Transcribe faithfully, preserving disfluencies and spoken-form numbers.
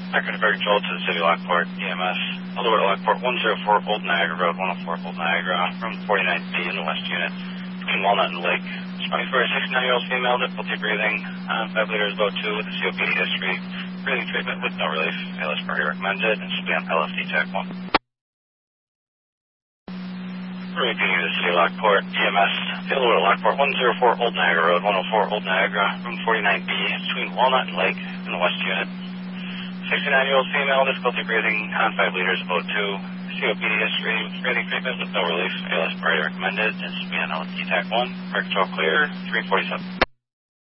Secretary Joel to the City Lockport, E M S. Hello to Lockport, one oh four Old Niagara Road, one oh four Old Niagara, room forty-nine B in the West Unit, between Walnut and Lake. Responding for a sixty-nine-year-old female, difficulty breathing, uh, five liters of O two with a C O P D history, breathing treatment with no relief. A L S priority recommended, and should be on L F D Tech one. Repeating to the City Lockport, E M S. Hello to Lockport, one oh four Old Niagara Road, one oh four Old Niagara, room forty-nine B, between Walnut and Lake in the West Unit. sixty-nine-year-old female, difficulty breathing, on five liters of O two, C O P D history, breathing treatment with no relief. A L S priority recommended, and should be on L F D Tech one. Air control clear, three forty-seven.